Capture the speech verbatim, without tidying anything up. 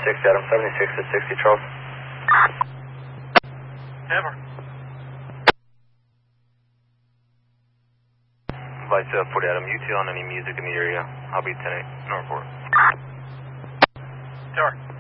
six Adam, seventy-six to sixty Charles. Never. Advice uh, forty Adam, U T on any music in the area. I'll be ten eight, North Port. Tower.